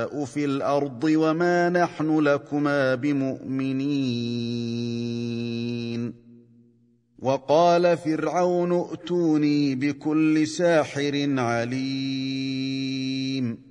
في الأرض وما نحن لكما بمؤمنين وقال فرعون ائتوني بكل ساحر عليم